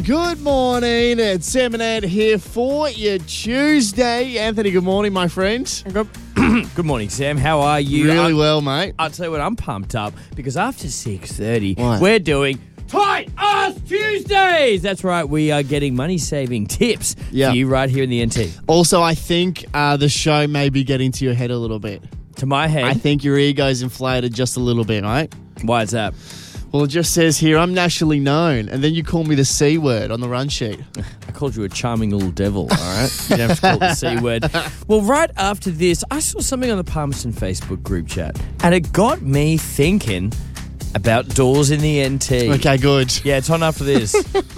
Good morning. It's Sam and Ed here for your Tuesday. Anthony, good morning, my friend. Good morning, Sam. How are you? Really well, mate. I'll tell you what, I'm pumped up because after 6:30, What? we're doing Tight Ass Tuesdays. That's right. We are getting money-saving tips for you right here in the NT. Also, I think the show may be getting to your head a little bit. To my head. I think your ego's inflated just a little bit, mate. Why is that? Well, it just says here, I'm nationally known, and then you call me the C word on the run sheet. I called you a charming little devil, all right? You don't have to call it the C word. Well, right after this, I saw something on the Palmerston Facebook group chat, and it got me thinking about doors in the NT. Okay, good. Yeah, it's on after this.